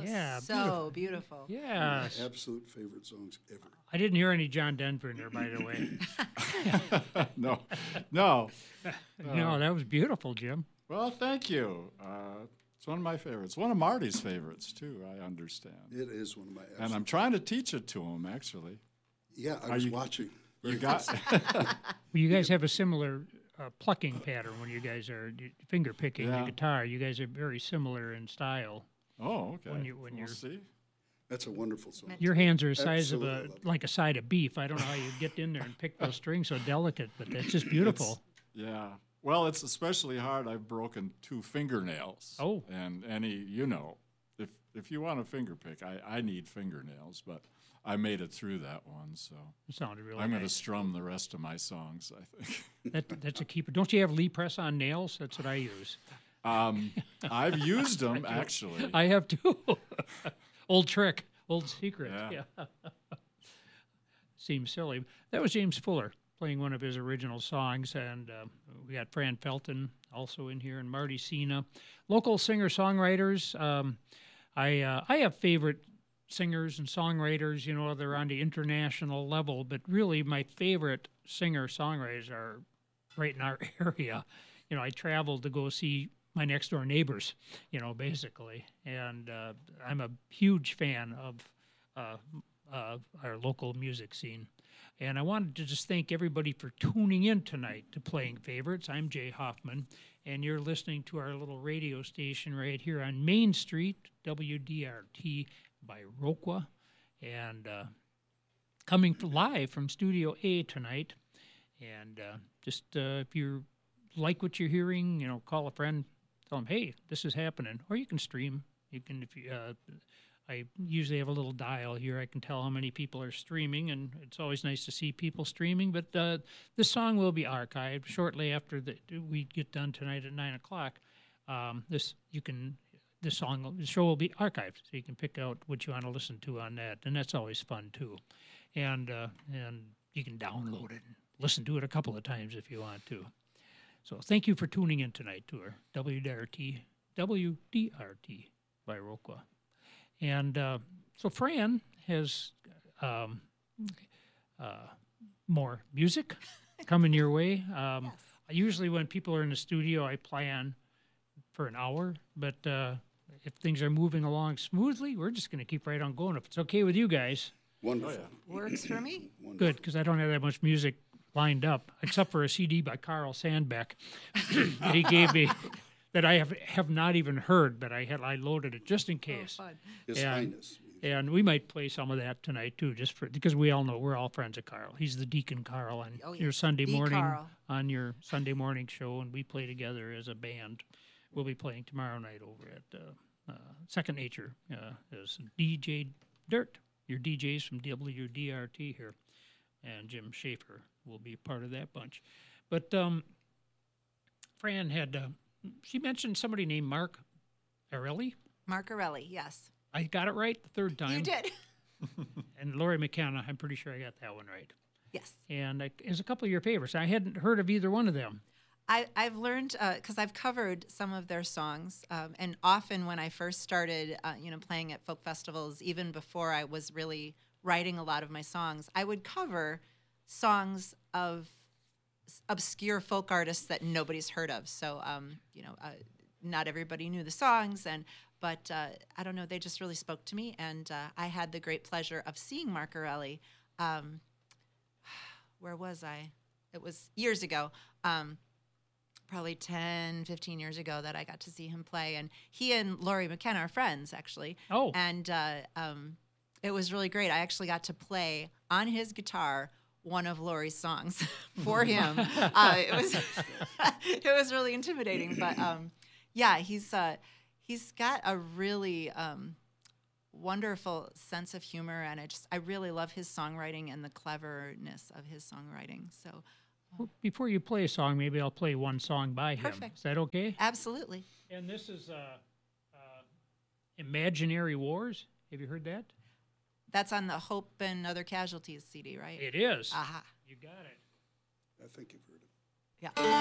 Yeah, So beautiful. yeah. My absolute favorite songs ever. I didn't hear any John Denver in there, by the way. No, no. No, that was beautiful, Jim. Well, thank you. It's one of my favorites. One of Marty's favorites, too, I understand. It is one of my absolute. And I'm trying to teach it to him, actually. Yeah, I Are was you- watching. You got... Well, you guys have a similar plucking pattern when you guys are finger picking the Yeah. guitar. You guys are very similar in style. Oh, okay. When you're- We'll see. That's a wonderful song. Your hands are the size Absolutely of love it. like a side of beef. I don't know how you get in there and pick those strings so delicate, but that's just beautiful. Yeah. Well, it's especially hard. I've broken 2 fingernails. Oh. And if you want a finger pick, I need fingernails, but I made it through that one, so It sounded really I'm going to nice. strum the rest of my songs, I think. That's a keeper. Don't you have Lee press-on nails? That's what I use. I've used them, actually. I have too. Old trick, old secret. Yeah. Yeah. Seems silly. That was James Fuller playing one of his original songs, and we got Fran Felton also in here, and Marty Sina. Local singer-songwriters. I have favorite singers and songwriters. You know, they're on the international level, but really my favorite singer-songwriters are right in our area. You know, I traveled to go see my next door neighbors, you know, basically. And I'm a huge fan of our local music scene. And I wanted to just thank everybody for tuning in tonight to Playing Favorites. I'm Jay Hoffman, and you're listening to our little radio station right here on Main Street, WDRT by Roqua. And coming live from Studio A tonight. And just if you like what you're hearing, you know, call a friend, tell them, hey, this is happening. Or you can stream. You can, if you, I usually have a little dial here. I can tell how many people are streaming, and it's always nice to see people streaming. But this song will be archived shortly after we get done tonight at 9 o'clock. The show will be archived, so you can pick out what you want to listen to on that, and that's always fun too. And you can download it and listen to it a couple of times if you want to. So thank you for tuning in tonight to our WDRT by Roqua. And so Fran has more music coming your way. Usually when people are in the studio, I plan for an hour, but if things are moving along smoothly, we're just going to keep right on going. If it's okay with you guys. Wonderful. Works for me. Wonderful. Good, because I don't have that much music lined up, except for a CD by Carl Sandbeck that he gave me that I have not even heard, but I loaded it just in case. Oh, fun. His Highness. And we might play some of that tonight too, just because we all know we're all friends of Carl. He's the Deacon Carl on Oh, yeah. your Sunday The morning Carl. on your Sunday morning show, and we play together as a band. We'll be playing tomorrow night over at Second Nature as DJ Dirt. Your DJs from WDRT here, and Jim Schaefer will be part of that bunch. But Fran had she mentioned somebody named Mark Arelli. Mark Arelli, yes. I got it right the third time. You did. And Lori McKenna, I'm pretty sure I got that one right. Yes. And it's a couple of your favorites. I hadn't heard of either one of them. I've learned, because I've covered some of their songs, and often when I first started, playing at folk festivals, even before I was really writing a lot of my songs, I would cover songs of obscure folk artists that nobody's heard of. So, not everybody knew the songs, but I don't know, they just really spoke to me, and I had the great pleasure of seeing Mark Arelli. Where was I? It was years ago. Probably 10, 15 years ago that I got to see him play. And he and Lori McKenna are friends, actually. Oh. And it was really great. I actually got to play on his guitar one of Lori's songs for him. It was really intimidating. But, he's got a really wonderful sense of humor. And I really love his songwriting and the cleverness of his songwriting. So... Well, before you play a song, maybe I'll play one song by him. Perfect. Is that okay? Absolutely. And this is Imaginary Wars. Have you heard that? That's on the Hope and Other Casualties CD, right? It is. Aha. You got it. I think you've heard it. Yeah.